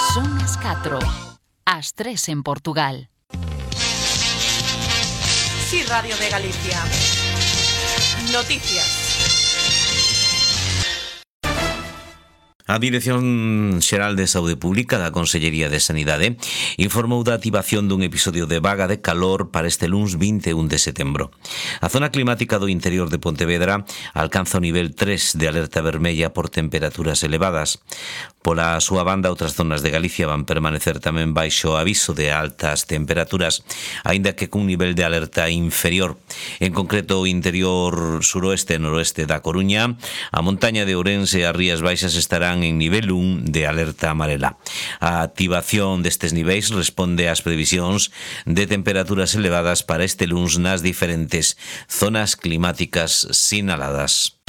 Son as 4, as 3 en Portugal. Sí, Radio de Galicia. Noticias. A Dirección Xeral de Saúde Pública da Consellería de Sanidade informou da activación dun episodio de vaga de calor para este luns 21 de setembro. A zona climática do interior de Pontevedra alcanza o nivel 3 de alerta vermella por temperaturas elevadas. Pola súa banda, outras zonas de Galicia van permanecer tamén baixo aviso de altas temperaturas, aínda que cun nivel de alerta inferior. En concreto, o interior suroeste e noroeste da Coruña, a montaña de Ourense e as Rías Baixas estarán en nivel 1 de alerta amarela. A activación destes niveis responde ás previsións de temperaturas elevadas para este luns nas diferentes zonas climáticas sinaladas.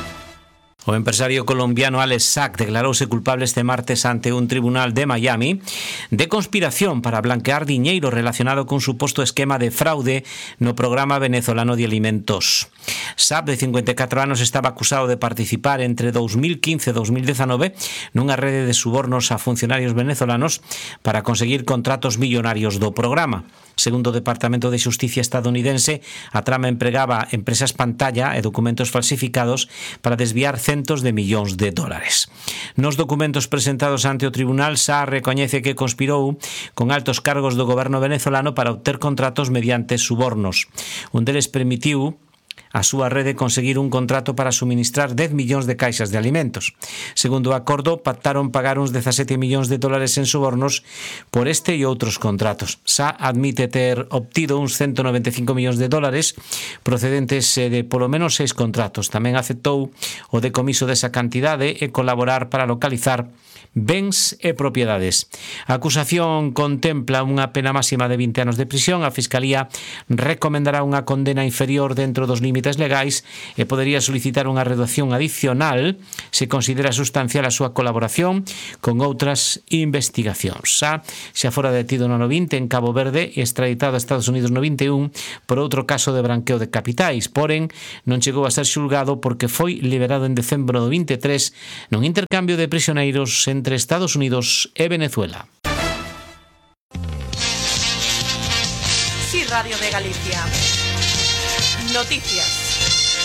O empresario colombiano Alex Sack declarouse culpable este martes ante un tribunal de Miami de conspiración para blanquear diñeiro relacionado cun suposto esquema de fraude no programa venezolano de alimentos. Sack, de 54 anos, estaba acusado de participar entre 2015 e 2019 nunha rede de subornos a funcionarios venezolanos para conseguir contratos millonarios do programa. Segundo o Departamento de Xusticia estadounidense, a trama empregaba empresas pantalla e documentos falsificados para desviar centos de millóns de dólares. Nos documentos presentados ante o tribunal, Sá recoñece que conspirou con altos cargos do goberno venezolano para obter contratos mediante subornos. Un deles permitiu a súa rede conseguir un contrato para suministrar 10 millóns de caixas de alimentos. Segundo o acordo, pactaron pagar uns 17 millóns de dólares en subornos por este e outros contratos. Sá admite ter obtido uns 195 millóns de dólares procedentes de polo menos 6 contratos. Tamén aceptou o decomiso desa cantidade e colaborar para localizar bens e propiedades. A acusación contempla unha pena máxima de 20 anos de prisión. A Fiscalía recomendará unha condena inferior dentro dos límites legais e podería solicitar unha reducción adicional se considera sustancial a súa colaboración con outras investigacións. Xa fora detido no 90 en Cabo Verde e extraditado a Estados Unidos no 21 por outro caso de branqueo de capitais, porén non chegou a ser xulgado porque foi liberado en decembro do 23 nun intercambio de prisioneiros entre Estados Unidos e Venezuela. Sí, Radio de Galicia. Noticias.